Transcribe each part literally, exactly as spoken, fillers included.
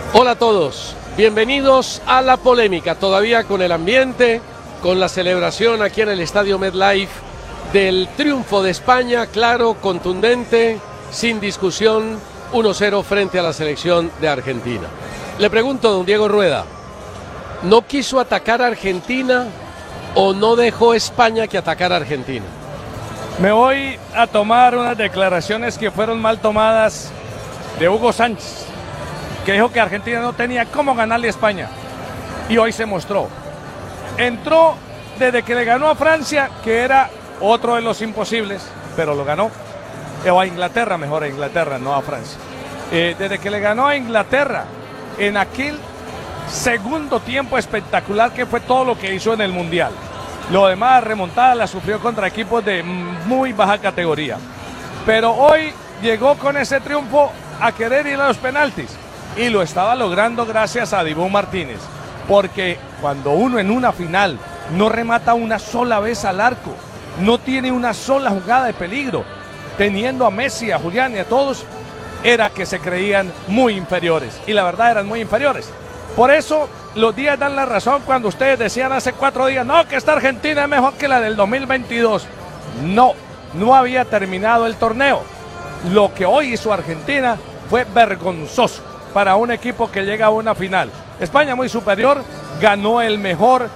Hola a todos, bienvenidos a La Polémica, todavía con el ambiente, con la celebración aquí en el Estadio MetLife del triunfo de España, claro, contundente, sin discusión, uno cero frente a la selección de Argentina. Le pregunto a don Diego Rueda, ¿no quiso atacar a Argentina o no dejó España que atacara a Argentina? Me voy a tomar unas declaraciones que fueron mal tomadas de Hugo Sánchez, que dijo que Argentina no tenía cómo ganarle a España, y hoy se mostró. Entró desde que le ganó a Francia, que era otro de los imposibles, pero lo ganó, o a Inglaterra, mejor a Inglaterra, no a Francia. Eh, desde que le ganó a Inglaterra, en aquel segundo tiempo espectacular que fue todo lo que hizo en el Mundial. Lo demás, remontada, la sufrió contra equipos de muy baja categoría. Pero hoy llegó con ese triunfo a querer ir a los penaltis. Y lo estaba logrando gracias a Dibu Martínez. Porque cuando uno en una final no remata una sola vez al arco, no tiene una sola jugada de peligro, teniendo a Messi, a Julián y a todos, era que se creían muy inferiores. Y la verdad eran muy inferiores. Por eso los días dan la razón cuando ustedes decían hace cuatro días, no, que esta Argentina es mejor que la del dos mil veintidós. No, no había terminado el torneo. Lo que hoy hizo Argentina fue vergonzoso para un equipo que llega a una final. España muy superior, ganó el mejor,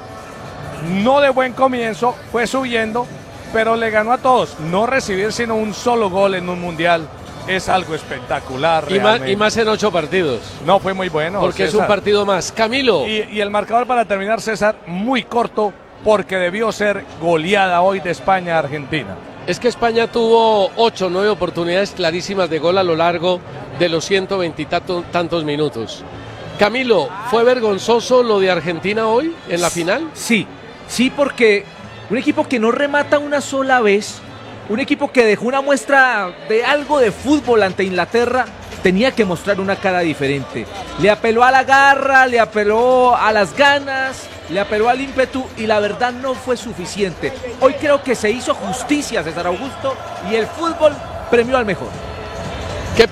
no de buen comienzo, fue subiendo, pero le ganó a todos. No recibir sino un solo gol en un mundial es algo espectacular. Y más, y más en ocho partidos. No, fue muy bueno, porque César. Es un partido más. Camilo. Y, y el marcador para terminar, César, muy corto, porque debió ser goleada hoy de España a Argentina. Es que España tuvo ocho, nueve oportunidades clarísimas de gol a lo largo de los ciento veinte tantos minutos. Camilo, ¿fue vergonzoso lo de Argentina hoy en la final? Sí, sí, porque un equipo que no remata una sola vez, un equipo que dejó una muestra de algo de fútbol ante Inglaterra, tenía que mostrar una cara diferente. Le apeló a la garra, le apeló a las ganas, le apeló al ímpetu y la verdad no fue suficiente. Hoy creo que se hizo justicia a César Augusto y el fútbol premió al mejor. ¿Qué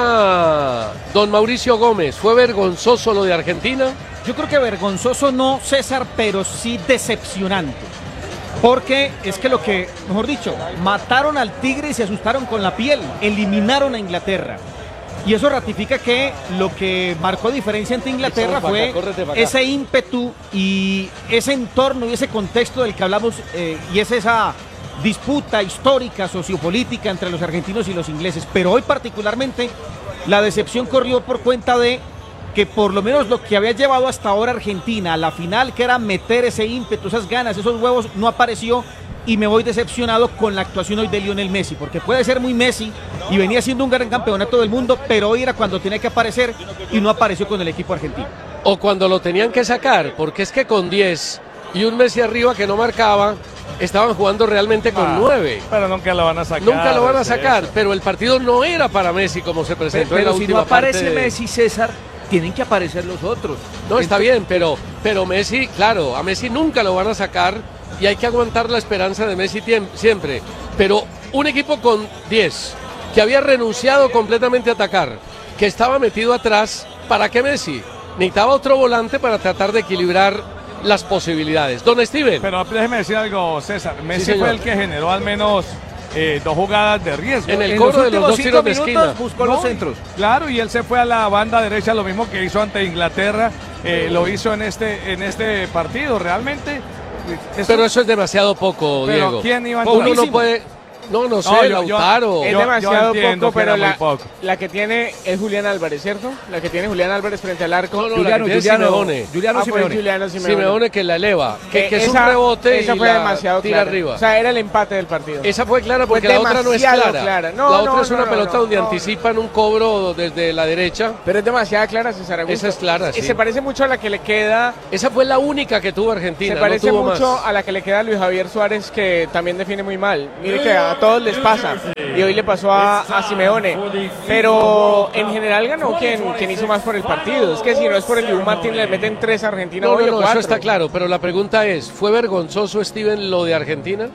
piensa don Mauricio Gómez? ¿Fue vergonzoso lo de Argentina? Yo creo que vergonzoso no, César, pero sí decepcionante. Porque es que lo que, mejor dicho, mataron al tigre y se asustaron con la piel, eliminaron a Inglaterra. Y eso ratifica que lo que marcó diferencia ante Inglaterra fue ese ímpetu y ese entorno y ese contexto del que hablamos, eh, y es esa disputa histórica, sociopolítica entre los argentinos y los ingleses. Pero hoy particularmente la decepción corrió por cuenta de que por lo menos lo que había llevado hasta ahora Argentina a la final, que era meter ese ímpetu, esas ganas, esos huevos, no apareció. Y me voy decepcionado con la actuación hoy de Lionel Messi, porque puede ser muy Messi y venía siendo un gran campeonato del mundo, pero hoy era cuando tenía que aparecer y no apareció con el equipo argentino. O cuando lo tenían que sacar, porque es que con diez y un Messi arriba que no marcaba, estaban jugando realmente con ah, nueve. Pero nunca lo van a sacar. Nunca lo van a sacar, eso. Pero el partido no era para Messi como se presentó pero, en la pero última si no aparece parte de... Messi, César, tienen que aparecer los otros. No, está bien, pero, pero Messi, claro, a Messi nunca lo van a sacar y hay que aguantar la esperanza de Messi siempre. Pero un equipo con diez, que había renunciado completamente a atacar, que estaba metido atrás, ¿para qué Messi? Necesitaba otro volante para tratar de equilibrar las posibilidades. Don Steven. Pero déjeme decir algo, César. Messi sí, fue el que generó al menos eh, dos jugadas de riesgo. En el en cobro de los dos tiros de esquina. Buscó no, los centros. Claro, y él se fue a la banda derecha, lo mismo que hizo ante Inglaterra, eh, lo hizo en este, en este partido. Realmente... Eso, pero eso es demasiado poco, pero Diego. ¿Quién iba a Uno no puede... No, no sé, no, yo, Yo, Lautaro. es demasiado poco, pero la, poco. la que tiene es Julián Álvarez, ¿cierto? La que tiene Julián Álvarez frente al arco. No, no, Juliano, la que Juliano, Simeone. Juliano ah, Simeone. Juliano Simeone. Simeone que la eleva, que, que, que es esa, un rebote esa y fue la demasiado tira clara. arriba. O sea, era el empate del partido. Esa fue clara porque fue la otra no es clara. clara. No, la otra no, es una no, pelota no, donde no, anticipan un cobro desde la derecha. Pero es demasiado clara, César Augusto. Esa es clara, sí. Se parece mucho a la que le queda... Esa fue la única que tuvo Argentina. Se parece no tuvo mucho más. a la que le queda a Luis Javier Suárez, que también define muy mal. Mire que a todos les pasa. Y hoy le pasó a, a Simeone. Pero en general ganó quien, quien hizo más por el partido. Es que si no es por el Dibu Martín, le meten tres a Argentina. No, hoy no, no, o cuatro. eso está claro. Pero la pregunta es, ¿fue vergonzoso, Steven, lo de Argentina?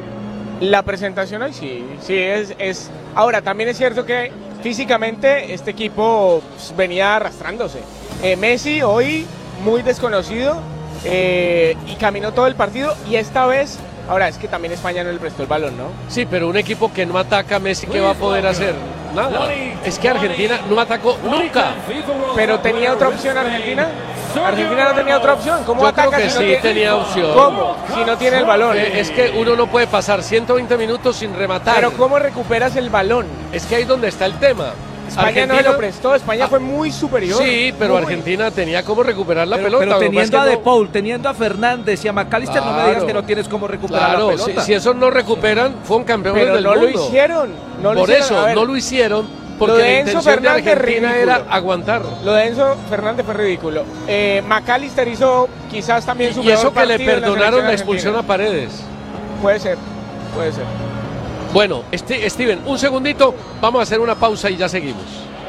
La presentación hoy sí, sí es, es... Ahora, también es cierto que físicamente este equipo pues, venía arrastrándose. Eh, Messi hoy muy desconocido eh, y caminó todo el partido y esta vez, ahora es que también España no le prestó el balón, ¿no? Sí, pero un equipo que no ataca a Messi, ¿qué va a poder hacer? Nada. Es que Argentina no atacó nunca. Pero tenía otra opción Argentina. Argentina no tenía otra opción. ¿Cómo Yo ataca creo que si no sí tiene... tenía opción. ¿Cómo? Si no tiene el balón. Eh, Es que uno no puede pasar ciento veinte minutos sin rematar. Pero ¿cómo recuperas el balón? Es que ahí es donde está el tema. España no se lo prestó, España Ah, fue muy superior. Sí, pero Muy. Argentina tenía cómo recuperar la Pero, pelota. pero lo que teniendo pasa a es De que no- Paul, teniendo a Fernández y a McAllister, no me digas Claro. que no tienes cómo recuperar Claro, la si, pelota. si esos no recuperan, fueron campeones Pero del no mundo. lo hicieron. No lo Por hicieron. eso, A ver, no lo hicieron, lo porque de la Enzo intención de Fernández, Argentina ridículo. era aguantar. Lo de Enzo Fernández fue ridículo. Eh, McAllister hizo quizás también su Y eso mejor que le partido en la perdonaron la selección expulsión a argentina. Paredes. Puede ser, puede ser. Bueno, este, Steven, un segundito, vamos a hacer una pausa y ya seguimos.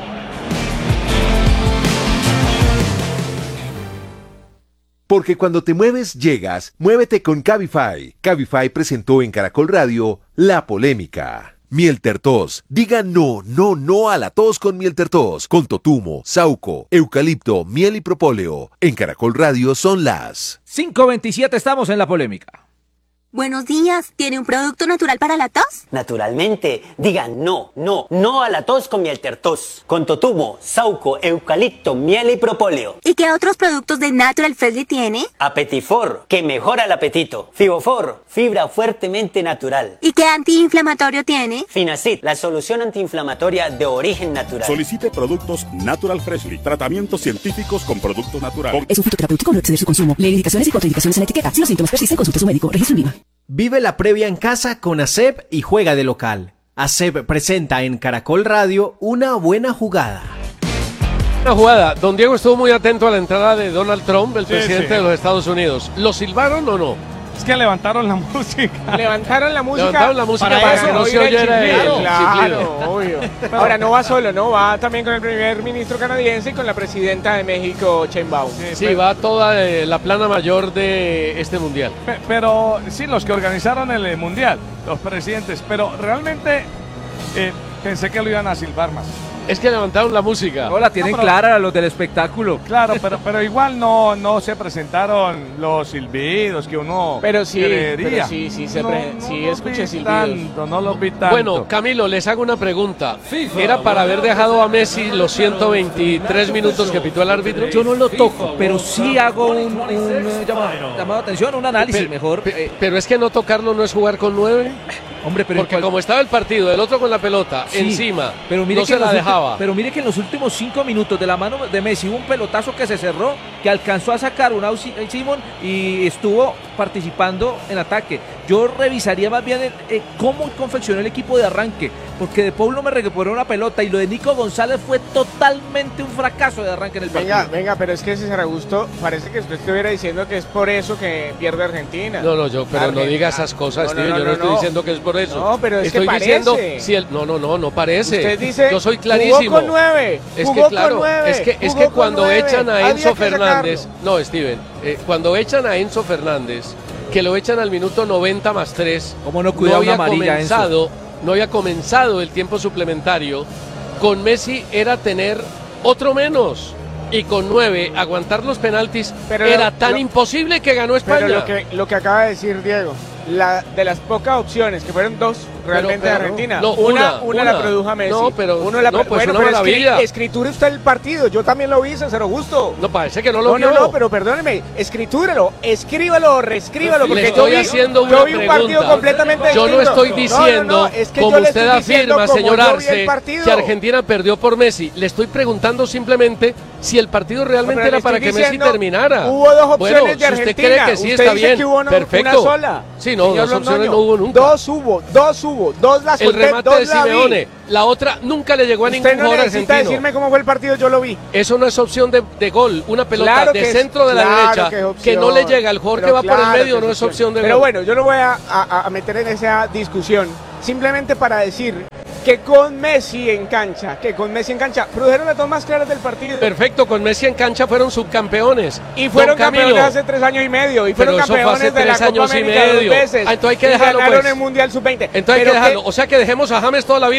Porque cuando te mueves, llegas. Muévete con Cabify. Cabify presentó en Caracol Radio La Polémica. Miel Tertos. Diga no, no, no a la tos con Miel Tertos. Con totumo, sauco, eucalipto, miel y propóleo. En Caracol Radio son las... cinco veintisiete, estamos en la polémica. Buenos días, ¿tiene un producto natural para la tos? Naturalmente, digan no, no, no a la tos con miel tertos, con totumo, sauco, eucalipto, miel y propóleo. ¿Y qué otros productos de Natural Freshly tiene? Apetifor, que mejora el apetito. Fibofor, fibra fuertemente natural. ¿Y qué antiinflamatorio tiene? Finacid, la solución antiinflamatoria de origen natural. Solicite productos Natural Freshly, tratamientos científicos con productos naturales. Es un fitoterapéutico, no exceder su consumo. Lee indicaciones y contraindicaciones en la etiqueta. Si los síntomas persisten, consulte a su médico. Registro INVIMA. Vive la previa en casa con ASEP y juega de local. ASEP presenta en Caracol Radio Una Buena Jugada. Una jugada. Don Diego estuvo muy atento a la entrada de Donald Trump, el Sí, presidente sí. de los Estados Unidos. ¿Lo silbaron o no? Es que levantaron la música. Levantaron la música. Levantaron la música para, para eso, que no oír se el oyera el chiflido. Claro, chiflido. obvio. Ahora no va solo, ¿no? Va también con el primer ministro canadiense y con la presidenta de México, Sheinbaum. Sí, va toda eh, la plana mayor de este mundial. Pe- Pero sí, los que organizaron el eh, mundial, los presidentes. Pero realmente eh, pensé que lo iban a silbar más. Es que levantaron la música. No, la tienen No, pero- clara los del espectáculo. Claro, pero, pero igual no, no se presentaron los silbidos que uno Pero sí, creería. pero sí, sí, se pre- sí, los escuché vi silbidos. tanto, no los vi tanto. Bueno, Camilo, les hago una pregunta. ¿Era para haber dejado a Messi los ciento veintitrés minutos que pitó el árbitro? Yo no lo toco, pero sí hago un, un, eh, llamado, llamado de atención, un análisis Pero- mejor. pe- eh, Pero es que no tocarlo no es jugar con nueve. hombre, pero en Porque cual- como estaba el partido, el otro con la pelota Sí, encima, pero mire no que se en la los ulti- dejaba. Pero mire que en los últimos cinco minutos de la mano de Messi hubo un pelotazo que se cerró, que alcanzó a sacar un Au- Simón y estuvo participando en ataque. Yo revisaría más bien el- eh, cómo confeccionó el equipo de arranque, porque de Paul no me recuperó una pelota y lo de Nico González fue totalmente un fracaso de arranque en el partido. Venga, venga, pero es que César Augusto parece que usted estuviera diciendo que es por eso que pierde Argentina. No, no, yo, pero no Argentina. diga esas cosas, No, no, Steven. no, yo no, no, estoy no. diciendo que es por eso. No, pero es que estoy parece. diciendo si el, no, no, no, no parece. Usted dice, yo soy clarísimo. jugó con nueve, Es jugó que con claro, nueve, es que es jugó que con cuando nueve, echan a había Enzo que Fernández, sacarlo. no, Steven, eh, cuando echan a Enzo Fernández, que lo echan al minuto noventa más tres, ¿Cómo no cuidaba había una amarilla, comenzado, no había comenzado el tiempo suplementario. Con Messi era tener otro menos. Y con nueve, aguantar los penaltis Pero era lo- tan lo- imposible que ganó España. Pero lo que, lo que acaba de decir Diego, la, de las pocas opciones, que fueron dos realmente pero de no, Argentina, no, una, una, una la una. produjo a Messi. No, pero- Uno la no, pro- pues bueno, una pero es que maravilla. escriture usted el partido, yo también lo vi, César Augusto. No, parece que no lo No, vio. no, no, pero perdóneme, escritúrelo, escríbalo, reescríbalo, porque Le estoy yo vi, haciendo yo una vi un pregunta. partido completamente Yo no distinto. estoy No, no, diciendo, no, es que como yo le usted estoy diciendo afirma, como señor yo vi el Arce, partido. que Argentina perdió por Messi. Le estoy preguntando simplemente si el partido realmente No, pero era le para estoy que Messi diciendo, terminara. hubo dos opciones bueno, de si usted Argentina. cree que sí, Usted está dice bien. que hubo no- Perfecto. una sola. Sí, no, Señor dos opciones Londoño. no hubo nunca. Dos hubo, dos hubo, dos las el conté, remate dos de la vi. Simeone. La otra nunca le llegó a ningún Usted no jugador necesita argentino. decirme cómo fue el partido, yo lo vi. Eso no es opción de, de gol. Una pelota Claro de que es- centro de la claro derecha que que, es opción. no le llega al jugador Pero que va por claro el medio, que no es opción de Pero gol. bueno, yo no voy a, a- a meter en esa discusión. Simplemente para decir que con Messi en cancha, que con Messi en cancha, produjeron las dos más claras del partido. Perfecto, con Messi en cancha fueron subcampeones. Y fueron Don Camilo, campeones hace tres años y medio. Y fueron Pero eso fue campeones hace de la tres Copa años y América dos medio. veces. Ah, entonces hay que y dejarlo, ganaron pues. el Mundial sub veinte. Entonces hay que dejarlo. O sea que dejemos a James toda la vida.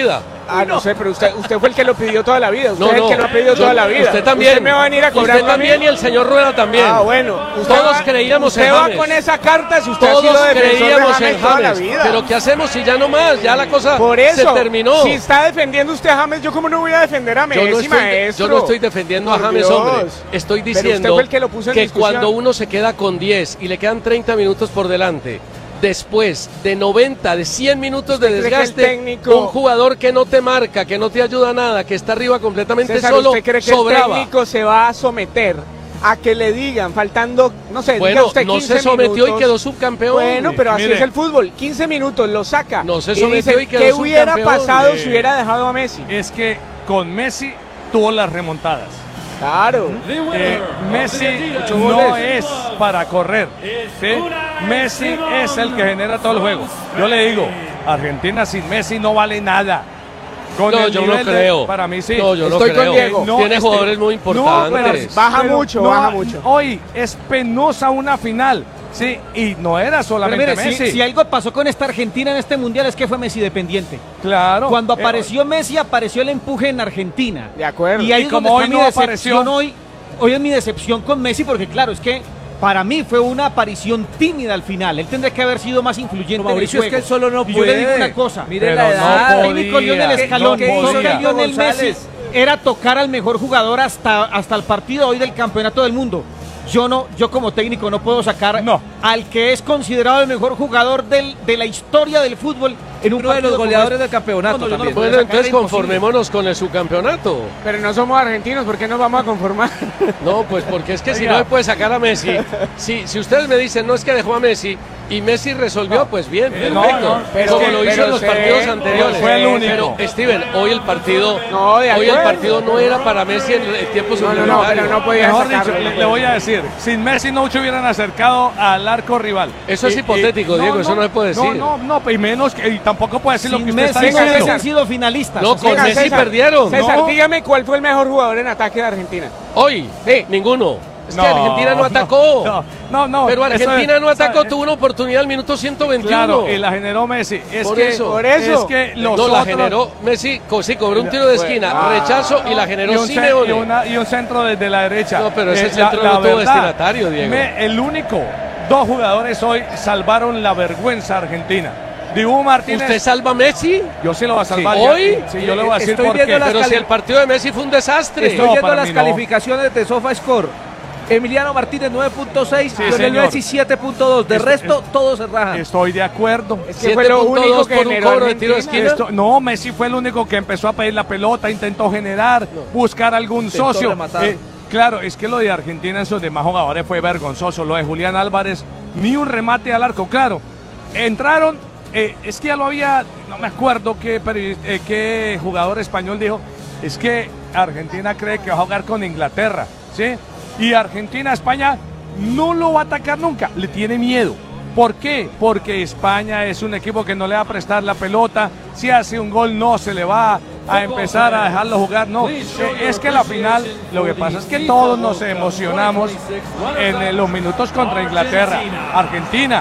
Ah, no sé, pero usted, usted fue el que lo pidió toda la vida. Usted No, es no, el que lo ha pedido yo- toda la vida. Usted también. Usted me va a venir a cobrar Usted también y el señor Rueda también. Ah, bueno. Usted Todos va- creíamos usted en va James. con esa carta si usted ha Todos sido defensor de creíamos James en toda la James. vida. Pero ¿qué hacemos si ya no más? Ya la cosa Por eso, se terminó. si está defendiendo usted a James, ¿yo cómo no voy a defender a Messi, Yo no, estoy, maestro? yo no estoy defendiendo a Por James, Dios. hombre. Estoy Pero usted diciendo fue el que lo puso en que discusión. cuando uno se queda con diez y le quedan treinta minutos por delante, después de noventa, de cien minutos de ¿Usted cree que el desgaste, técnico- un jugador que no te marca, que no te ayuda a nada, que está arriba completamente César, solo, ¿usted cree que sobraba. el técnico se va a someter a que le digan, faltando, no sé, diga Bueno, usted no quince se sometió minutos? y quedó subcampeón. Bueno, pero así Mire. es el fútbol. quince minutos, lo saca. No se y sometió dice, y quedó ¿qué hubiera subcampeón? pasado Eh. si hubiera dejado a Messi? Es que con Messi tuvo las remontadas. Claro. Eh, Messi no es para correr, ¿sí? Messi es el que genera todo el juego. Yo le digo, Argentina sin Messi no vale nada. Con No, el yo no nivel de- creo. para mí sí. No, yo no Estoy con creo. Diego. No, Tiene este- jugadores muy importantes. pero- Baja pero mucho, no, baja mucho. Hoy es penosa una final, sí, y no era Pero solamente mire, si, Messi. si algo pasó con esta Argentina en este mundial es que fue Messi dependiente. Claro. Cuando Eh, apareció Messi, apareció el empuje en Argentina. De acuerdo. Y ahí Y es como donde hoy está no mi decepción apareció- hoy. Hoy es mi decepción con Messi porque claro, es que para mí fue una aparición tímida al final. Él tendría que haber sido más influyente. Mauricio, en es que el él juego. solo no Y yo le digo puede. una cosa. Mire Pero la no edad. podía. El técnico Lionel ¿Qué- Escalón, qué hizo todo que Lionel González? Messi era tocar al mejor jugador hasta, hasta el partido hoy del campeonato del mundo. Yo no, yo como técnico no puedo sacar No. al que es considerado el mejor jugador del, de la historia del fútbol en un Uno de partido los como goleadores este. del campeonato No, no, yo no también. lo puedo Bueno, sacar, entonces era imposible. conformémonos con el subcampeonato. Pero no somos argentinos, ¿por qué nos vamos a conformar? No, pues porque es que si Oiga. no me puede sacar a Messi, si, si ustedes me dicen no es que dejó a Messi y Messi resolvió, pues bien, Eh, no, perfecto. no, pero como que- lo hizo pero en los se- partidos anteriores. fue el único. Pero Steven, hoy el partido, No, de hoy el acuerdo. partido no era para Messi en el tiempo No, no, suplementario. no, pero no podía Mejor sacarlo, dicho, no le, podía. le voy a decir, sin Messi no se hubieran acercado al arco rival. Eso es hipotético, Diego, eso no se puede decir. No, no, no, y menos que y tampoco puede decir lo que Sin usted está Messi no diciendo. hubiesen sido finalistas. No, O sea, con Venga, Messi César, perdieron. César, No. dígame cuál fue el mejor jugador en ataque de Argentina. Hoy, Sí. ninguno. Es que Argentina no atacó. No, no, no, Pero eso Argentina es- no atacó, ¿sabe? tuvo una oportunidad al minuto ciento veintiuno. Claro, y la generó Messi. Es Por que, eso. Por eso. Es que los no, la otros- generó Messi, co- sí, cobró un tiro de esquina, Ah. rechazo y la y generó un, cen- Simeone. y, una- y un centro desde la derecha. No, pero ese Eh, centro no tuvo destinatario, Diego. me- el único, dos jugadores hoy salvaron la vergüenza argentina. Dibu Martínez. ¿Usted salva a Messi? Yo sí lo voy a salvar. Sí. ya. ¿Hoy? Sí, yo le voy a decir Estoy por viendo qué. las Pero si cali- el partido de Messi fue un desastre. Estoy No, viendo para las mí no. calificaciones de SofaScore. Emiliano Martínez nueve punto seis, Sí, Lionel señor. Messi siete punto dos. De Es- resto, es- todos se rajan. Estoy de acuerdo. Es que fue lo siete punto único dos que por un generó cobro de tiro de Argentina. esquina. Esto- no, Messi fue el único que empezó a pedir la pelota, intentó generar, buscar algún Intentó socio. rematar. Eh, claro, es que lo de Argentina en sus demás jugadores fue vergonzoso. Lo de Julián Álvarez, ni un remate al arco. Claro, entraron, eh, es que ya lo había, no me acuerdo qué, periodista- eh, qué jugador español dijo, es que Argentina cree que va a jugar con Inglaterra, ¿sí? Y Argentina, España no lo va a atacar nunca, le tiene miedo. ¿Por qué? Porque España es un equipo que no le va a prestar la pelota, si hace un gol no se le va a empezar a dejarlo jugar, no. Eh, Es que la final, lo que pasa es que todos nos emocionamos en eh, los minutos contra Inglaterra, Argentina.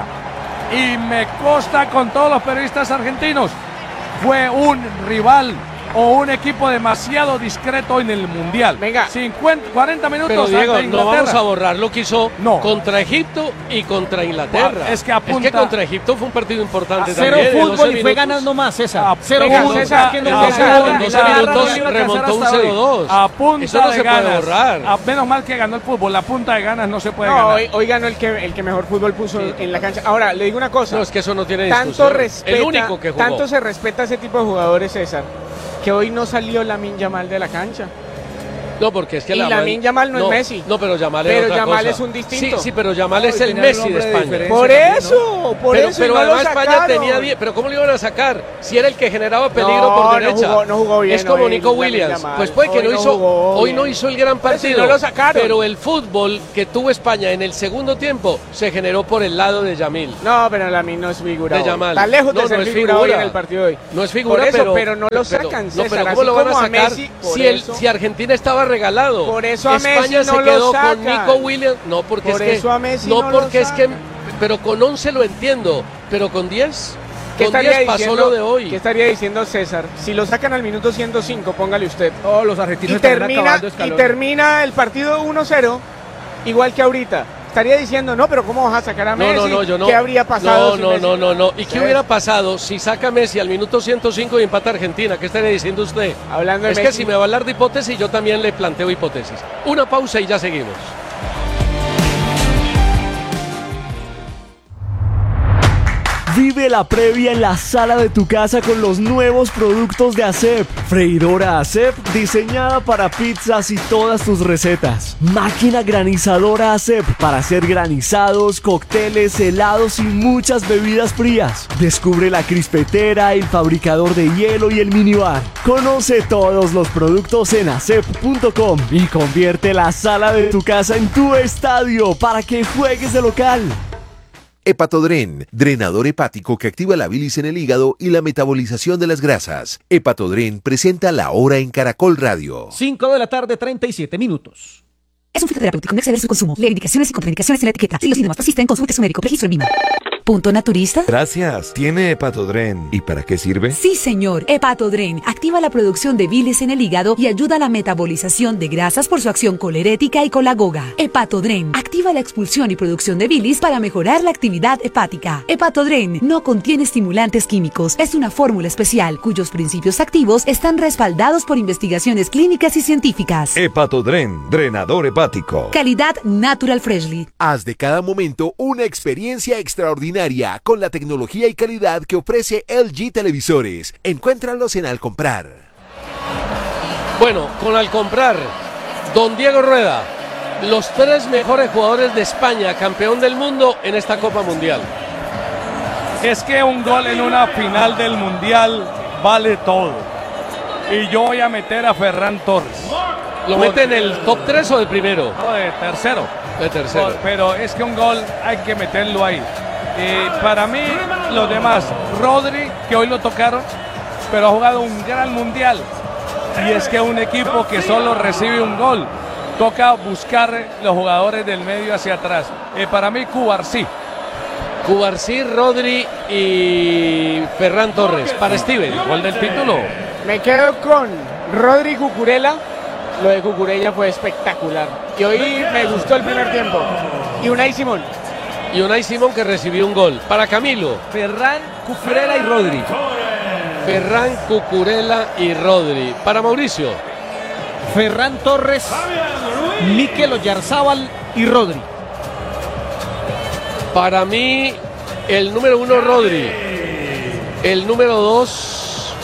Y me consta con todos los periodistas argentinos, fue un rival o un equipo demasiado discreto en el Mundial. Venga. cincuenta, cuarenta minutos Pero Diego, ante no vamos Inglaterra. a borrar lo que hizo No. contra Egipto y contra Inglaterra. Es que apunta- contra Egipto fue un partido importante Cero también. en fútbol doce y fue minutos. ganando más, César. Ah, Cero venga, fútbol. César, que no ah, fue César, ganando. En no doce se agarra, minutos no iba a alcanzar remontó un hasta hoy. cero dos. A punta Eso no de se puede ganas. borrar. A- menos mal que ganó el fútbol. La punta de ganas no se puede No, ganar. hoy, hoy ganó el que, el que mejor fútbol puso en la cancha. Ahora, le digo una cosa. No, es que eso no tiene tanto discusión. respeta, El único que jugó. tanto se respeta a ese tipo de jugadores, César, que hoy no salió Lamine Yamal de la cancha. No, porque es que Y Yamal- Lamine Yamal no es Messi. No, pero Yamal Pero es otra Yamal cosa. es un distinto. Sí, sí, pero Yamal No, es y el tenía un Messi de hombre de España. diferencia. Por también, eso, por pero eso. pero y no además lo España sacaron. tenía diez. Pero ¿cómo lo iban a sacar? Si era el que generaba peligro No, por no derecha. jugó- no jugó bien Es como hoy Nico Lamine Williams. Yamal. Pues puede que Hoy no no hizo. jugó Hoy bien. no hizo el gran Pero si partido. no lo sacaron. Pero el fútbol que tuvo España en el segundo tiempo se generó por el lado de Yamil. No, pero Lamine no es figura. De hoy. Yamal. Está lejos No, de ser no es figura hoy figura. en el partido de hoy. No es figura, Por eso, pero, pero no lo sacan, No, César, pero ¿cómo así lo van a como a sacar Messi, por si, el, eso. si Argentina estaba regalado? Por eso a España Messi no se lo quedó con sacan. Nico Williams. No, porque Por es que eso a Messi no, no lo porque es que sacan. pero con once lo entiendo, pero con diez ¿Qué Con estaría diez pasó diciendo, lo de hoy. ¿Qué estaría diciendo César? Si lo sacan al minuto ciento cinco, póngale usted. Oh, los argentinos y están termina, acabando y escalones. termina el partido uno cero, igual que ahorita. Estaría diciendo, no, pero ¿cómo vas a sacar a No, Messi? no, no, yo no. ¿Qué habría pasado? No, si no, Messi- no, no, no. ¿Y qué Sí. hubiera pasado si saca Messi al minuto ciento cinco y empata Argentina? ¿Qué estaría diciendo usted? Hablando de es que Messi. si me va a hablar de hipótesis, yo también le planteo hipótesis. Una pausa y ya seguimos. Vive la previa en la sala de tu casa con los nuevos productos de Acep. Freidora Acep diseñada para pizzas y todas tus recetas. Máquina granizadora Acep para hacer granizados, cócteles, helados y muchas bebidas frías. Descubre la crispetera, el fabricador de hielo y el minibar. Conoce todos los productos en acep punto com y convierte la sala de tu casa en tu estadio para que juegues de local. Hepatodren, drenador hepático que activa la bilis en el hígado y la metabolización de las grasas. Hepatodren presenta La Hora en Caracol Radio. cinco de la tarde, treinta y siete minutos. Es un fitoterapéutico, no exceder su consumo. Lee indicaciones y contraindicaciones en la etiqueta. Si los síntomas persisten, consulte a su médico. Registro en Lima. ¿Punto naturista? Gracias. ¿Tiene Hepatodren? ¿Y para qué sirve? Sí, señor. Hepatodren activa la producción de bilis en el hígado y ayuda a la metabolización de grasas por su acción colerética y colagoga. Hepatodren activa la expulsión y producción de bilis para mejorar la actividad hepática. Hepatodren no contiene estimulantes químicos. Es una fórmula especial cuyos principios activos están respaldados por investigaciones clínicas y científicas. Hepatodren, drenador hepático. Calidad Natural Freshly. Haz de cada momento una experiencia extraordinaria con la tecnología y calidad que ofrece L G Televisores. Encuéntralos en Al Comprar. Bueno, con Al Comprar, don Diego Rueda, los tres mejores jugadores de España, campeón del mundo en esta Copa Mundial. Es que un gol en una final del Mundial vale todo. Y yo voy a meter a Ferran Torres. ¿Lo mete en el top tres o de primero? No, de tercero. De tercero. Gol, pero es que un gol hay que meterlo ahí. Eh, para mí, los demás, Rodri, que hoy lo tocaron, pero ha jugado un gran Mundial. Y es que un equipo que solo recibe un gol, toca buscar los jugadores del medio hacia atrás. Eh, para mí, Cubarsí. Cubarsí, Rodri y Ferran Torres. Para Steven, gol del título. Me quedo con Rodri Cucurella. Lo de Cucurella fue espectacular. Y hoy me gustó el primer tiempo. Y Unai Simón. Y Unai Simón que recibió un gol. Para Camilo. Ferran, Cucurella y Rodri. Ferran, Cucurella y Rodri. Para Mauricio. Ferran Torres, Mikel Oyarzábal y Rodri. Para mí, el número uno, Rodri. El número dos,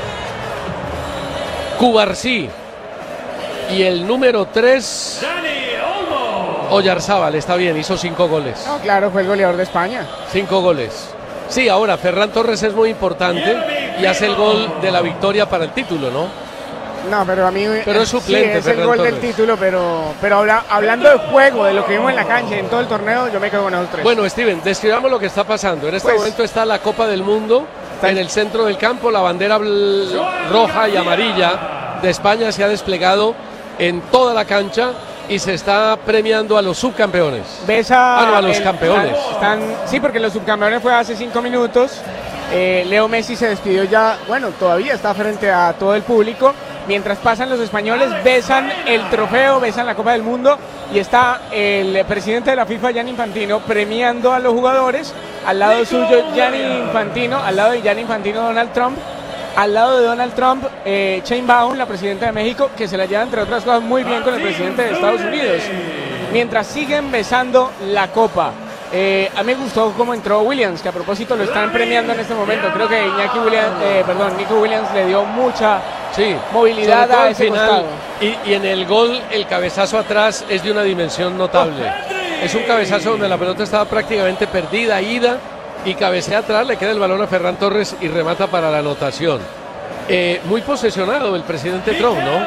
Cubarsí. Y el número tres, Oyarzábal. Está bien, hizo cinco goles. No, claro, fue el goleador de España. Cinco goles. Sí, ahora Ferran Torres es muy importante y hace el gol de la victoria para el título, ¿no? No, pero a mí Pero es suplente, sí, es Ferran el gol Torres. del título, pero, pero habla- hablando de juego, de lo que vimos en la cancha, en todo el torneo, yo me quedo con esos tres. Bueno, Steven, describamos lo que está pasando. En este Pues- momento está la Copa del Mundo en el centro del campo. La bandera bl- roja y amarilla de España se ha desplegado en toda la cancha y se está premiando a los subcampeones. Ves a, Ah, no, a los el- campeones. Están, sí, porque los subcampeones fue hace cinco minutos. Eh, Leo Messi se despidió ya, bueno, todavía está frente a todo el público. Mientras pasan los españoles, besan el trofeo, besan la Copa del Mundo y está el presidente de la FIFA, Gianni Infantino, premiando a los jugadores. Al lado suyo, Gianni Infantino, al lado de Gianni Infantino, Donald Trump. Al lado de Donald Trump, eh, Sheinbaum, la presidenta de México, que se la lleva, entre otras cosas, muy bien con el presidente de Estados Unidos. Mientras siguen besando la copa. Eh, a mí me gustó cómo entró Williams, que a propósito lo están premiando en este momento. Creo que Iñaki Williams, eh, perdón, Nico Williams le dio mucha Sí, movilidad sobre todo a al ese final. costado. Y, y en el gol, el cabezazo atrás es de una dimensión notable. Es un cabezazo donde la pelota estaba prácticamente perdida, ida, y cabecea atrás, le queda el balón a Ferran Torres y remata para la anotación. Eh, muy posesionado el presidente Trump, ¿no?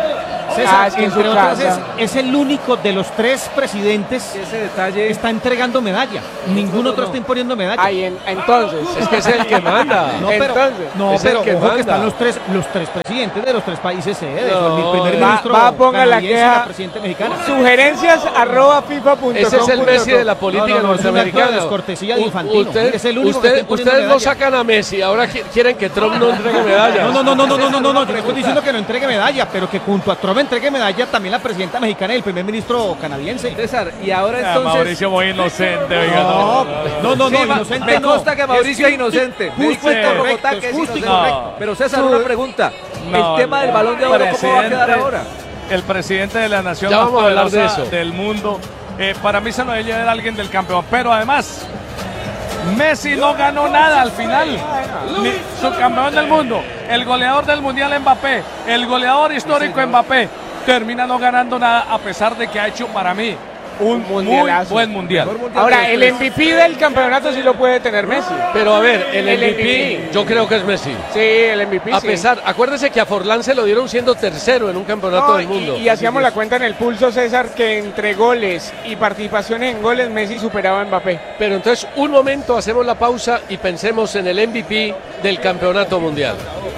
César, Ah, es que en su entre otras, casa. es, es el único de los tres presidentes Ese detalle está entregando medalla. Ningún otro no. está imponiendo medalla. Ahí, en- entonces. Es que es el que manda. No, pero, Entonces, no, es el pero que ojo que manda. están los tres, los tres presidentes de los tres países sedes. No, el primer va- ministro va, ponga la canadiense y queja. la presidente mexicana. Sugerencias arroba fifa punto com. Ese es el Messi de la política No, no, no, es un acto de norteamericana. descortesía de U- Infantino. usted- Es el único que usted- está imponiendo ustedes no medalla. sacan a Messi, ahora qui- quieren que Trump no entregue medallas. No, no, no, no, no, no, no, no, no, yo no estoy diciendo que no entregue medalla, pero que junto a Trump entregue medalla también la presidenta mexicana y el primer ministro canadiense. César, y ahora Ah, entonces... Mauricio muy inocente, oiga, No, no, no, no, Sí, ma- inocente me no. consta que Mauricio es inocente. Me justo dice y correcto, Bogotá es que es justo y inocente. correcto. Pero César, Su- una pregunta. No, el tema del Balón de Oro, ¿cómo va a quedar presidente- ahora? El presidente de la nación Ya más vamos a hablar de poderosa eso. del mundo. Eh, para mí se lo debe llevar alguien del campeón. Pero además, Messi no ganó nada al final. Ni su campeón del mundo, el goleador del mundial Mbappé, el goleador histórico Mbappé, termina no ganando nada a pesar de que ha hecho para mí un muy mundialazo. buen mundial. Ahora, el M V P del campeonato sí lo puede tener Messi. Pero a ver, el, El M V P, M V P. yo creo que es Messi. Sí, el M V P A sí. pesar, acuérdese que a Forlán se lo dieron siendo tercero en un campeonato No, del mundo. y, y hacíamos la cuenta en el pulso, César, que entre goles y participaciones en goles Messi superaba a Mbappé. Pero entonces, un momento, hacemos la pausa y pensemos en el M V P del campeonato mundial.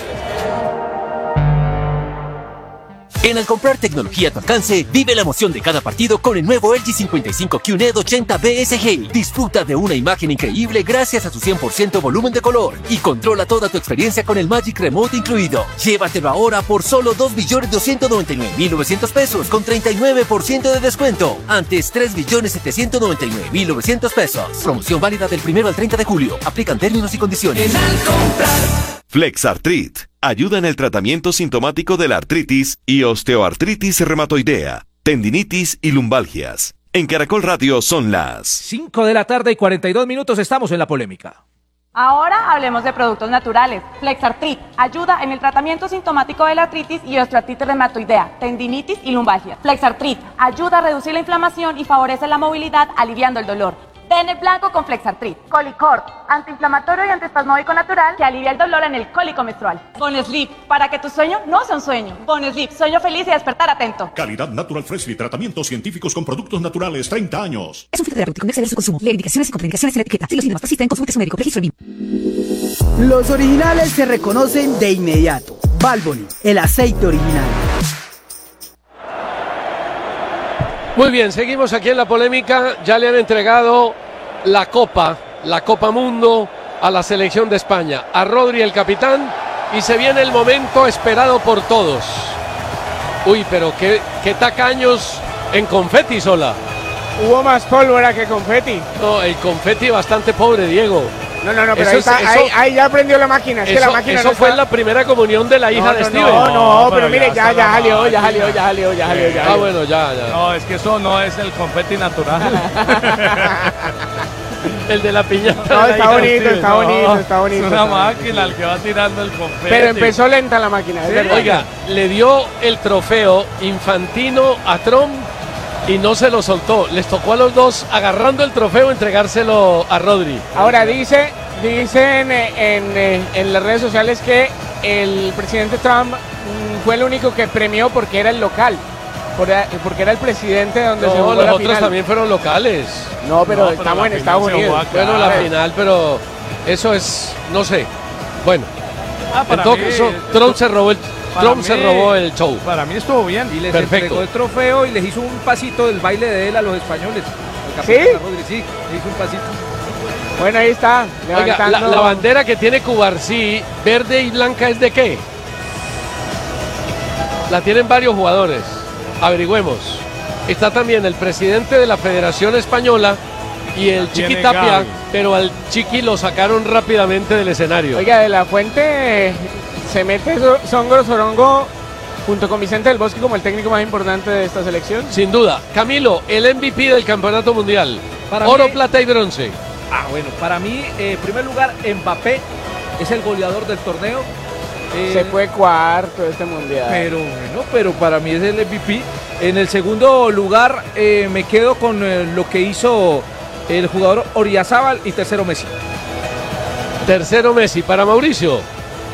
En al comprar tecnología a tu alcance, vive la emoción de cada partido con el nuevo L G cincuenta y cinco Q N E D ochenta B S G. Disfruta de una imagen increíble gracias a su cien por ciento volumen de color y controla toda tu experiencia con el Magic Remote incluido. Llévatelo ahora por solo dos millones doscientos noventa y nueve mil novecientos pesos con treinta y nueve por ciento de descuento. Antes tres millones setecientos noventa y nueve mil novecientos pesos. Promoción válida del primero al treinta de julio. Aplican términos y condiciones. Flexartrit ayuda en el tratamiento sintomático de la artritis y osteoartritis reumatoidea, tendinitis y lumbalgias. En Caracol Radio son las cinco de la tarde y cuarenta y dos minutos, estamos en la polémica. Ahora hablemos de productos naturales. Flexartrit ayuda en el tratamiento sintomático de la artritis y osteoartritis reumatoidea, tendinitis y lumbalgia. Flexartrit ayuda a reducir la inflamación y favorece la movilidad, aliviando el dolor. Ten el blanco con Flexartrit. Colicort, antiinflamatorio y antiespasmódico natural que alivia el dolor en el cólico menstrual. Boneslip, para que tu sueño no sea un sueño. Boneslip, sueño feliz y despertar atento. Calidad Natural Freshly, tratamientos científicos con productos naturales, treinta años. Es un fitoterapéutico, no exceder su consumo. Lee indicaciones y contraindicaciones en la etiqueta. Si los síntomas persisten, consulte a su médico. Registro B I M. Los originales se reconocen de inmediato. Valvoline, el aceite original. Muy bien, seguimos aquí en la polémica. Ya le han entregado la Copa, la Copa Mundo a la selección de España, a Rodri el capitán, y se viene el momento esperado por todos. Uy, pero qué, qué tacaños en confeti sola. Hubo más pólvora que confeti. No, el confeti bastante pobre, Diego. No, no, no, pero Eso ahí, es- está- eso- ahí, ahí ya prendió la máquina. Es que Eso, la máquina eso no fue está- en la primera comunión de la hija No, de no, Steven. No, no, pero, pero mire, ya ya, está ya la salió, ya máquina. salió, ya salió, ya salió, ya Ah, salió. bueno, ya, ya. No, es que eso no es el confeti natural. El de la piñata. No, de la está hija de bonito, Steven. está bonito, está bonito. Es una está bonito. máquina el que va tirando el confeti. Pero empezó lenta la máquina, es verdad. Oiga, le dio el trofeo Infantino a Trump y no se lo soltó. Les tocó a los dos, agarrando el trofeo, entregárselo a Rodri. Ahora dice, dicen eh, en, eh, en las redes sociales que el presidente Trump mm, fue el único que premió porque era el local, por- porque era el presidente donde se No, jugó los la otros final. también fueron locales. No, pero No, pero estamos la en final Estados se jugó Unidos. acá. Bueno, la Claro. final, pero eso es, no sé. Bueno, Ah, para en todo mí, caso, Trump se robó el, para Trump se mí- robó el show. Para mí estuvo bien. Y les Perfecto. entregó el trofeo y les hizo un pasito del baile de él a los españoles. Al ¿Sí? capitán Rodri, sí, le hizo un pasito. Bueno, ahí está. Oiga, la, levantando- la bandera que tiene Cubarsí, verde y blanca, ¿es de qué? La tienen varios jugadores. Averigüemos. Está también el presidente de la Federación Española y el Chiqui tiene Tapia, Gaby. pero al Chiqui lo sacaron rápidamente del escenario. Oiga, de la Fuente eh, se mete So- Songo Sorongo junto con Vicente del Bosque como el técnico más importante de esta selección. Sin duda. Camilo, el M V P del campeonato mundial. Para Oro, mí- plata y bronce. Ah, bueno, para mí, eh, en primer lugar, Mbappé es el goleador del torneo. Eh, Se fue cuarto de este mundial. Pero bueno, pero para mí es el M V P. En el segundo lugar eh, me quedo con eh, lo que hizo el jugador Oriazábal y tercero Messi. Tercero Messi. Para Mauricio.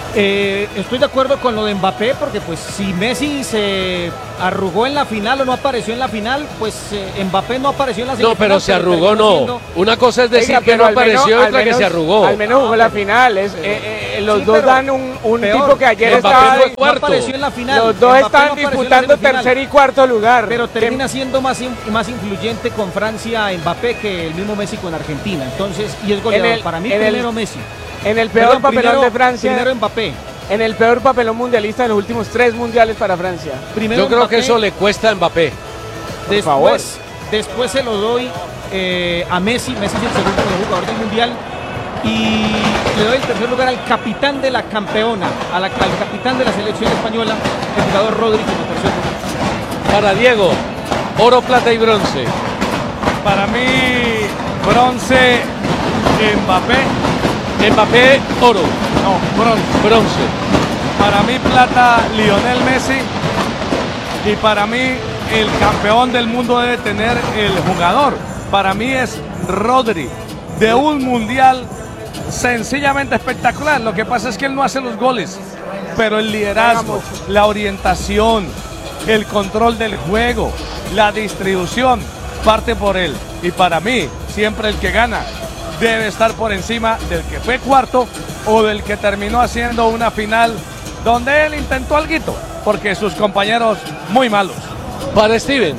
Eh, estoy de acuerdo con lo de Mbappé, porque pues si Messi se arrugó en la final o no apareció en la final, pues eh, Mbappé no apareció en la semifinal. No, pero se arrugó no. Siendo... Una cosa es decir Oiga, que no apareció y otra menos, que se arrugó. Al menos jugó la final. Es, eh, eh, los sí, dos dan un, un tipo que ayer Mbappé estaba fue cuarto. No apareció en la final. Los dos Mbappé están no disputando tercer y cuarto lugar. Pero termina siendo más, más influyente con Francia Mbappé que el mismo Messi con Argentina. Entonces, y es goleador. El, Para mí primero el, Messi. En el peor Perdón, papelón primero, de Francia. Primero Mbappé. En el peor papelón mundialista de los últimos tres mundiales para Francia. Primero Yo creo Mbappé, que eso le cuesta a Mbappé. Por después, favor. Después se lo doy eh, a Messi. Messi es el segundo jugador del mundial. Y le doy el tercer lugar al capitán de la campeona, a la, al capitán de la selección española, el jugador Rodri como tercer lugar. Para Diego, oro, plata y bronce. Para mí, bronce, Mbappé. Mbappé, oro. No, bronce. Bronce. Para mí, plata, Lionel Messi. Y para mí, el campeón del mundo debe tener el jugador. Para mí es Rodri, de un mundial sencillamente espectacular. Lo que pasa es que él no hace los goles, pero el liderazgo, la orientación, el control del juego, la distribución, parte por él. Y para mí, siempre el que gana debe estar por encima del que fue cuarto o del que terminó haciendo una final donde él intentó alguito, porque sus compañeros muy malos. Para Steven.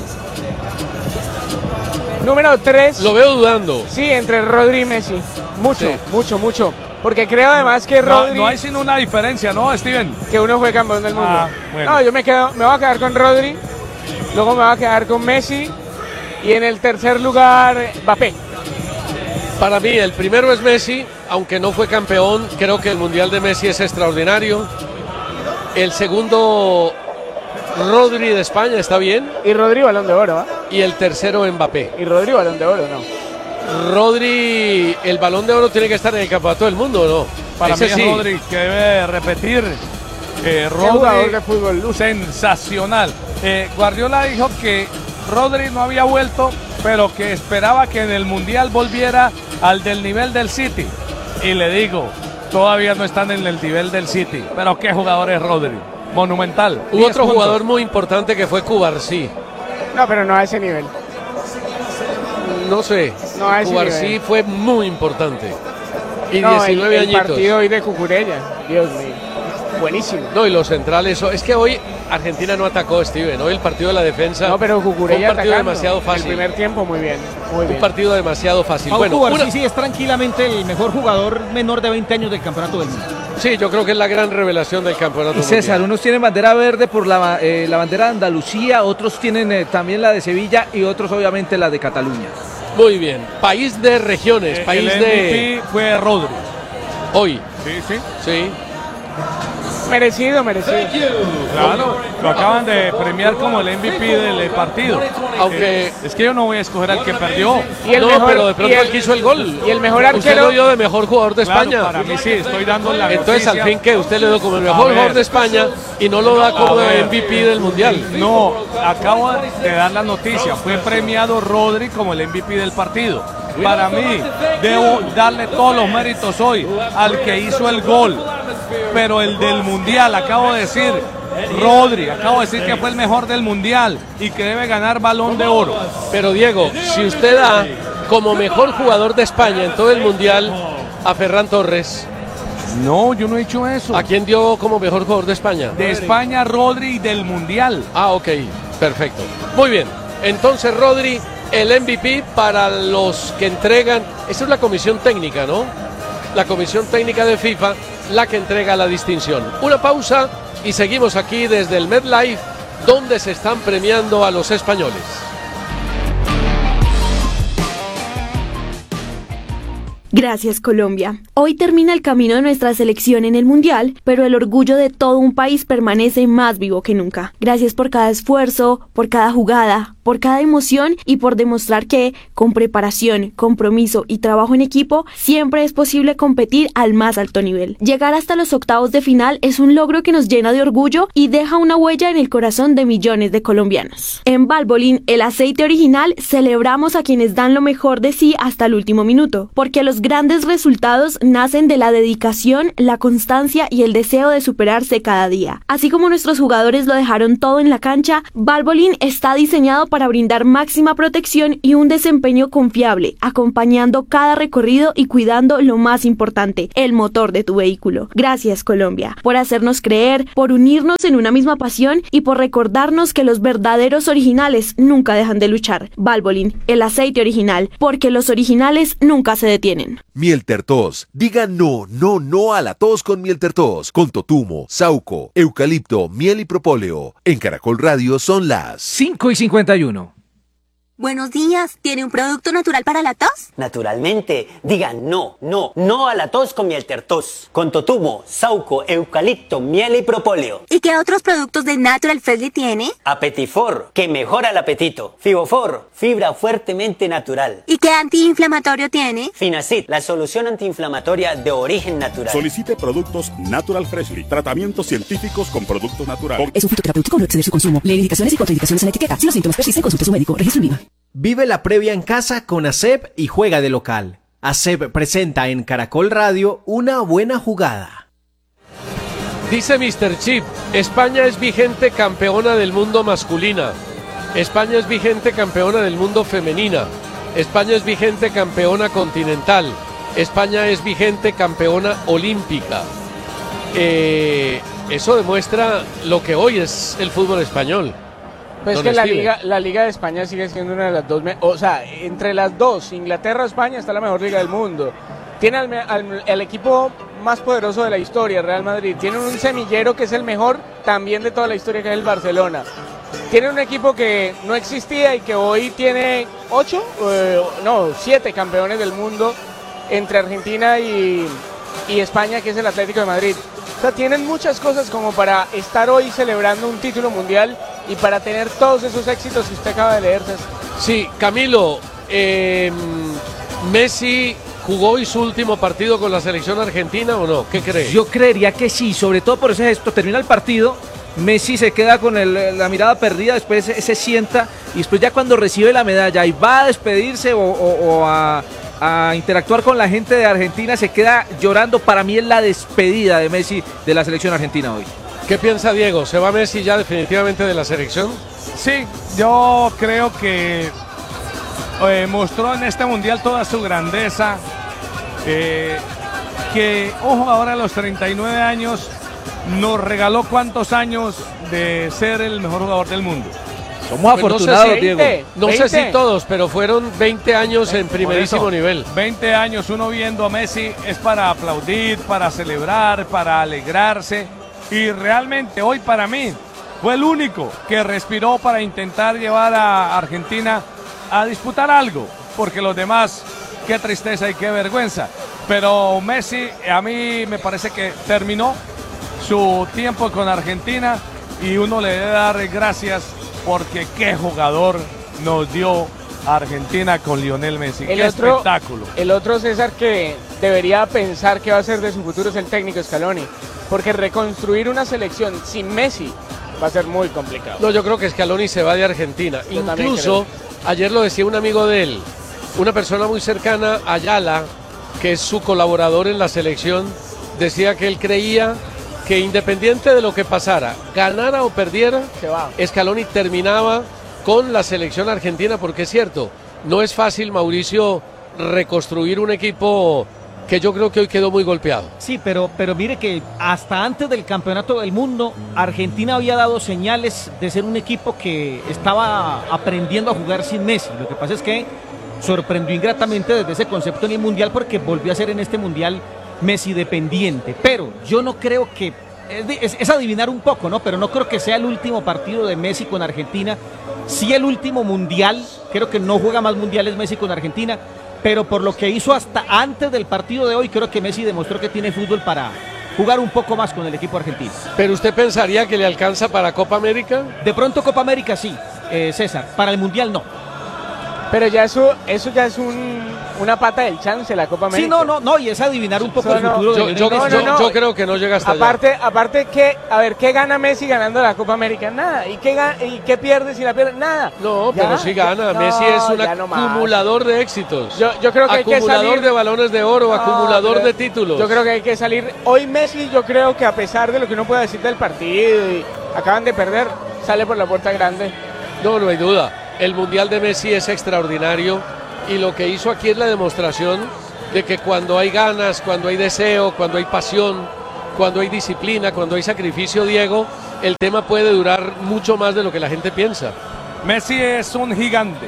Número tres. Lo veo dudando. Sí, entre Rodri y Messi. Mucho, sí. mucho, mucho. Porque creo además que Rodri... No, no hay sino una diferencia, ¿no, Steven? Que uno fue campeón del mundo. Ah, bueno. No, yo me, quedo, me voy a quedar con Rodri, luego me voy a quedar con Messi y en el tercer lugar, Mbappé. Para mí, el primero es Messi, aunque no fue campeón. Creo que el Mundial de Messi es extraordinario. El segundo, Rodri de España, está bien. Y Rodri, Balón de Oro, ¿eh? Y el tercero, Mbappé. Y Rodri, Balón de Oro, ¿no? Rodri, el Balón de Oro tiene que estar en el campeonato del mundo, ¿no? Para Ese mí es sí. Rodri, que debe repetir. Eh, Rodri, de fútbol, sensacional. Eh, Guardiola dijo que Rodri no había vuelto, pero que esperaba que en el Mundial volviera al del nivel del City. Y le digo, todavía no están en el nivel del City. Pero qué jugador es Rodri, monumental. Hubo otro puntos. Jugador muy importante que fue Cubarsí. No, pero no a ese nivel. No sé, no a ese Cubarsí nivel. Fue muy importante. Y no, diecinueve el, el añitos. partido hoy de Cucurella, Dios mío. Buenísimo. No, y los centrales, es que hoy Argentina no atacó, Steven. Hoy el partido de la defensa. No, pero Cucurella fue un partido atacando. demasiado fácil. El primer tiempo muy bien, muy bien. Un partido demasiado fácil. Pau Bueno, Cubarsí una... sí es tranquilamente el mejor jugador menor de veinte años del campeonato del mundo. Sí, yo creo que es la gran revelación del campeonato y César, mundial. Unos tienen bandera verde por la, eh, la bandera de Andalucía, otros tienen eh, también la de Sevilla y otros obviamente la de Cataluña. Muy bien, país de regiones, Eh, país el de... M V P fue Rodri. Hoy. Sí, sí. Sí. Merecido, merecido. Claro, lo acaban de premiar como el M V P del partido. Aunque eh, es que yo no voy a escoger al que perdió. Y el no, mejor, pero de pronto el que hizo el gol. Y el mejor arquero. Usted lo dio de mejor jugador de claro, España. Para mí sí, estoy dando la Entonces noticia. al fin que usted le dio como el mejor jugador de España y no lo da como M V P del mundial. No, acabo de dar la noticia. Fue premiado Rodri como el M V P del partido. Para mí, debo darle todos los méritos hoy al que hizo el gol. Pero el del mundial, acabo de decir, Rodri, acabo de decir que fue el mejor del mundial y que debe ganar Balón de Oro. Pero Diego, si usted da como mejor jugador de España en todo el mundial a Ferran Torres. No, yo no he dicho eso. ¿A quién dio como mejor jugador de España? De España, Rodri, y del mundial. Ah, ok, perfecto. Muy bien, entonces Rodri, el M V P para los que entregan, esa es la comisión técnica, ¿no? La comisión técnica de FIFA, la que entrega la distinción. Una pausa y seguimos aquí desde el MetLife, donde se están premiando a los españoles. Gracias, Colombia. Hoy termina el camino de nuestra selección en el Mundial, pero el orgullo de todo un país permanece más vivo que nunca. Gracias por cada esfuerzo, por cada jugada, por cada emoción y por demostrar que, con preparación, compromiso y trabajo en equipo, siempre es posible competir al más alto nivel. Llegar hasta los octavos de final es un logro que nos llena de orgullo y deja una huella en el corazón de millones de colombianos. En Valvoline, el aceite original, celebramos a quienes dan lo mejor de sí hasta el último minuto, porque los Los grandes resultados nacen de la dedicación, la constancia y el deseo de superarse cada día. Así como nuestros jugadores lo dejaron todo en la cancha, Valvoline está diseñado para brindar máxima protección y un desempeño confiable, acompañando cada recorrido y cuidando lo más importante, el motor de tu vehículo. Gracias, Colombia, por hacernos creer, por unirnos en una misma pasión y por recordarnos que los verdaderos originales nunca dejan de luchar. Valvoline, el aceite original, porque los originales nunca se detienen. Miel Tertos. Diga no, no, no a la tos con Miel Tertos. Con totumo, sauco, eucalipto, miel y propóleo. En Caracol Radio son las cinco y cincuenta y uno. Buenos días, ¿tiene un producto natural para la tos? Naturalmente, diga no, no, no a la tos con Miel Tertos. Con totumo, sauco, eucalipto, miel y propóleo. ¿Y qué otros productos de Natural Freshly tiene? Apetifor, que mejora el apetito. Fibofor, fibra fuertemente natural. ¿Y qué antiinflamatorio tiene? Finacid, la solución antiinflamatoria de origen natural. Solicite productos Natural Freshly. Tratamientos científicos con productos naturales. Es un fitoterapéutico, no exceder su consumo. Lee indicaciones y contraindicaciones en la etiqueta. Si los síntomas persisten, consulte a su médico. Registro INVIMA. Vive la previa en casa con ASEP y juega de local. ASEP presenta en Caracol Radio una buena jugada. Dice mister Chip, España es vigente campeona del mundo masculina. España es vigente campeona del mundo femenina. España es vigente campeona continental. España es vigente campeona olímpica. Eh, eso demuestra lo que hoy es el fútbol español. Pues es que la liga, la Liga de España sigue siendo una de las dos, me o sea, entre las dos, Inglaterra o España, está la mejor liga del mundo. Tiene al, al, el equipo más poderoso de la historia, Real Madrid. Tiene un semillero que es el mejor también de toda la historia, que es el Barcelona. Tiene un equipo que no existía y que hoy tiene ocho, eh, no, siete campeones del mundo entre Argentina y, y España, que es el Atlético de Madrid. O sea, tienen muchas cosas como para estar hoy celebrando un título mundial y para tener todos esos éxitos que usted acaba de leer. Sí, Camilo, eh, Messi jugó hoy su último partido con la selección argentina, ¿o no? ¿Qué cree? Yo creería que sí, sobre todo por ese gesto. Termina el partido, Messi se queda con el, la mirada perdida, después se, se sienta y después ya cuando recibe la medalla y va a despedirse o, o, o a... a interactuar con la gente de Argentina, se queda llorando. Para mí es la despedida de Messi de la selección argentina hoy. ¿Qué piensa Diego? ¿Se va Messi ya definitivamente de la selección? Sí, yo creo que eh, mostró en este mundial toda su grandeza, eh, que un jugador a los treinta y nueve años nos regaló cuántos años de ser el mejor jugador del mundo. Somos pues afortunados, no sé si, Diego. veinte, no veinte. sé si todos, pero fueron veinte años en primerísimo eso, nivel. veinte años uno viendo a Messi es para aplaudir, para celebrar, para alegrarse. Y realmente hoy para mí fue el único que respiró para intentar llevar a Argentina a disputar algo. Porque los demás, qué tristeza y qué vergüenza. Pero Messi a mí me parece que terminó su tiempo con Argentina y uno le debe dar gracias porque qué jugador nos dio Argentina con Lionel Messi. El qué otro, espectáculo. El otro César que debería pensar qué va a ser de su futuro es el técnico Scaloni, porque reconstruir una selección sin Messi va a ser muy complicado. No, yo creo que Scaloni se va de Argentina. Yo Incluso ayer lo decía un amigo de él, una persona muy cercana a Ayala, que es su colaborador en la selección, decía que él creía que independiente de lo que pasara, ganara o perdiera, se va. Scaloni terminaba con la selección argentina, porque es cierto, no es fácil, Mauricio, reconstruir un equipo que yo creo que hoy quedó muy golpeado. Sí, pero, pero mire que hasta antes del campeonato del mundo, Argentina había dado señales de ser un equipo que estaba aprendiendo a jugar sin Messi. Lo que pasa es que sorprendió ingratamente desde ese concepto en el Mundial, porque volvió a ser en este Mundial Messi dependiente. Pero yo no creo que, es, es adivinar un poco, ¿no? Pero no creo que sea el último partido de Messi con Argentina. Sí, el último Mundial, creo que no juega más mundiales Messi con Argentina, pero por lo que hizo hasta antes del partido de hoy, creo que Messi demostró que tiene fútbol para jugar un poco más con el equipo argentino. ¿Pero usted pensaría que le alcanza para Copa América? De pronto Copa América sí, eh, César, para el Mundial no. Pero ya eso, eso ya es un, una pata del chance, la Copa América. Sí, no, no, no, y es adivinar un poco So, el no, futuro Yo, de yo- Lionel yo- Messi. no, no. yo creo que no llega hasta allá. Aparte, aparte que, a ver, ¿qué gana Messi ganando la Copa América? Nada. ¿Y qué, ga- y qué pierde si la pierde? Nada. No, Ya, pero sí gana. no, Messi es un ya no más. acumulador de éxitos. Yo, yo creo que hay que acumulador salir... de balones de oro, No, acumulador pero de títulos. Yo creo que hay que salir. Hoy Messi, yo creo que a pesar de lo que uno pueda decir del partido y acaban de perder, sale por la puerta grande. No, no hay duda. El Mundial de Messi es extraordinario y lo que hizo aquí es la demostración de que cuando hay ganas, cuando hay deseo, cuando hay pasión, cuando hay disciplina, cuando hay sacrificio, Diego, el tema puede durar mucho más de lo que la gente piensa. Messi es un gigante.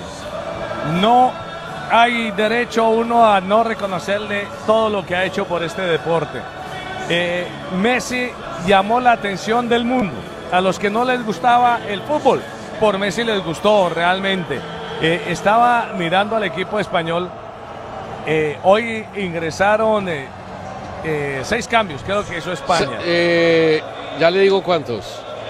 No hay derecho uno a no reconocerle todo lo que ha hecho por este deporte. Eh, Messi llamó la atención del mundo. A los que no les gustaba el fútbol, por Messi les gustó realmente. Eh, estaba mirando al equipo español. Eh, hoy ingresaron eh, eh, seis cambios, creo que hizo España. Se- eh, ya le digo cuántos.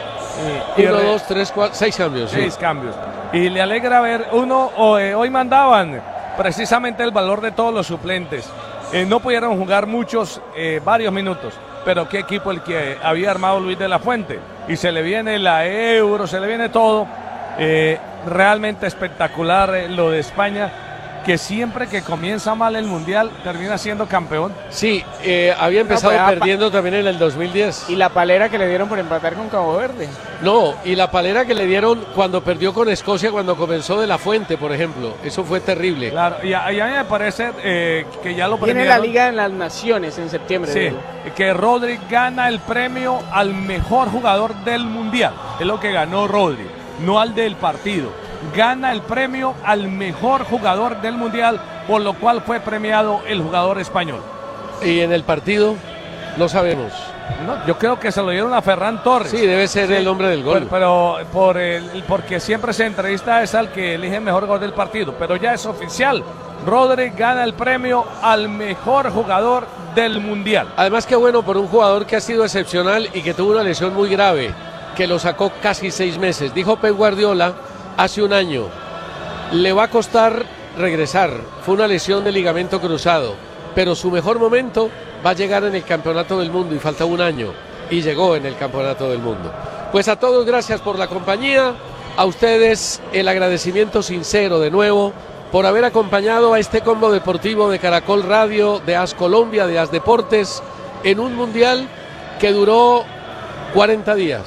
Y Uno, re- dos, tres, cuatro, seis cambios. sí. Seis cambios. Y le alegra ver, uno, o, eh, hoy mandaban precisamente el valor de todos los suplentes. Eh, no pudieron jugar muchos, eh, varios minutos, pero qué equipo el que había armado Luis de la Fuente. Y se le viene la Euro, se le viene todo. Eh, realmente espectacular eh, lo de España, que siempre que comienza mal el Mundial termina siendo campeón. Sí, eh, había empezado pues, ah, pa- perdiendo también en el dos mil diez. Y la palera que le dieron por empatar con Cabo Verde. No, y la palera que le dieron cuando perdió con Escocia, cuando comenzó de la Fuente, por ejemplo. Eso fue terrible. Claro, y a, y a mí me parece eh, que ya lo Viene premiaron. la Liga de las Naciones en septiembre. Sí, Diego. que Rodri gana el premio al mejor jugador del Mundial. Es lo que ganó Rodri, no al del partido. Gana el premio al mejor jugador del Mundial, por lo cual fue premiado el jugador español. Y en el partido, no sabemos. No, yo creo que se lo dieron a Ferran Torres. Sí, debe ser el hombre del gol. Pero, pero por el, porque siempre se entrevista es al que elige el mejor jugador del partido. Pero ya es oficial. Rodri gana el premio al mejor jugador del Mundial. Además, qué bueno por un jugador que ha sido excepcional y que tuvo una lesión muy grave, que lo sacó casi seis meses. Dijo Pep Guardiola hace un año, le va a costar regresar. Fue una lesión de ligamento cruzado, pero su mejor momento va a llegar en el Campeonato del Mundo y falta un año. Y llegó en el Campeonato del Mundo. Pues a todos, gracias por la compañía. A ustedes el agradecimiento sincero de nuevo por haber acompañado a este combo deportivo de Caracol Radio, de As Colombia, de As Deportes, en un mundial que duró cuarenta días.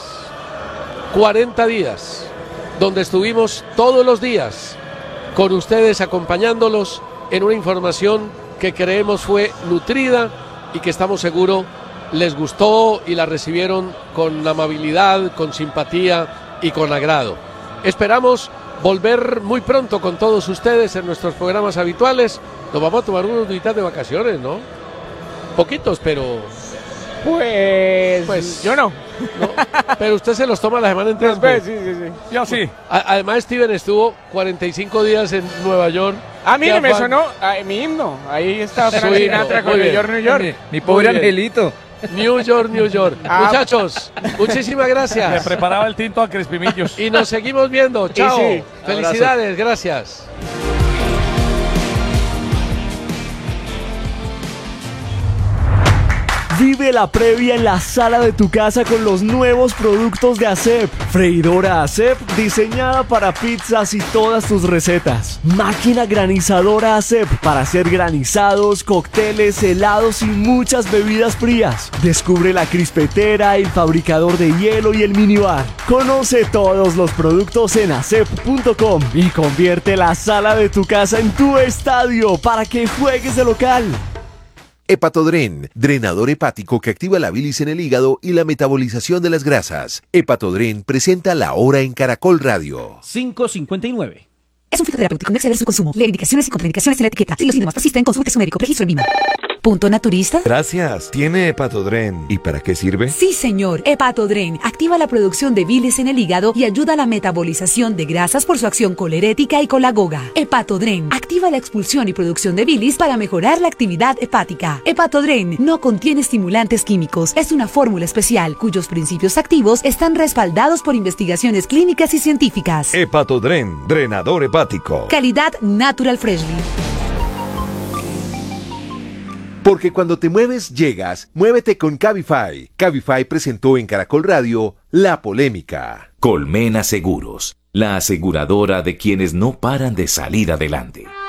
cuarenta días, donde estuvimos todos los días con ustedes acompañándolos en una información que creemos fue nutrida y que estamos seguros les gustó y la recibieron con amabilidad, con simpatía y con agrado. Esperamos volver muy pronto con todos ustedes en nuestros programas habituales. Nos vamos a tomar unos días de vacaciones, ¿no? Poquitos, pero... Pues, Pues yo no. no. Pero usted se los toma la semana entera. Pues, sí, sí, sí. Yo sí. A- Además, Steven estuvo cuarenta y cinco días en Nueva York. Ah, mire, Qué me afán. sonó ah, mi himno. Ahí está Su Frank himno. Sinatra con Muy New bien. York, New York. Mi, mi pobre Muy bien. angelito. New York, New York. Ah. Muchachos, muchísimas Le gracias. preparaba el tinto a Crespimillos. Y nos seguimos viendo. Chao. sí. Felicidades, gracias. Vive la previa en la sala de tu casa con los nuevos productos de ASEP. Freidora ASEP diseñada para pizzas y todas tus recetas. Máquina granizadora ASEP para hacer granizados, cócteles, helados y muchas bebidas frías. Descubre la crispetera, el fabricador de hielo y el minibar. Conoce todos los productos en asep punto com y convierte la sala de tu casa en tu estadio para que juegues de local. Hepatodren, drenador hepático que activa la bilis en el hígado y la metabolización de las grasas. Hepatodren presenta La Hora en Caracol Radio. cinco cincuenta y nueve. Es un fitoterapéutico, no exceder su consumo. Lee indicaciones y contraindicaciones en la etiqueta. Si los síntomas persisten, consulte a su médico. Registro en V I M A. ¿Punto naturista? Gracias. ¿Tiene Hepatodren y para qué sirve? Sí, señor. Hepatodren activa la producción de bilis en el hígado y ayuda a la metabolización de grasas por su acción colerética y colagoga. Hepatodren activa la expulsión y producción de bilis para mejorar la actividad hepática. Hepatodren no contiene estimulantes químicos. Es una fórmula especial cuyos principios activos están respaldados por investigaciones clínicas y científicas. Hepatodren, drenador hepático. Calidad Natural Freshly. Porque cuando te mueves, llegas. Muévete con Cabify. Cabify presentó en Caracol Radio La Polémica. Colmena Seguros, la aseguradora de quienes no paran de salir adelante.